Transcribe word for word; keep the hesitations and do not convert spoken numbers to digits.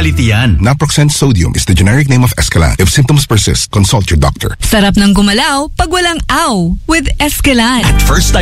quality yan. Naproxen sodium is the generic name of Escalan. If symptoms persist, consult your doctor. Sarap ng gumalaw pag walang aw with Escalan. At first time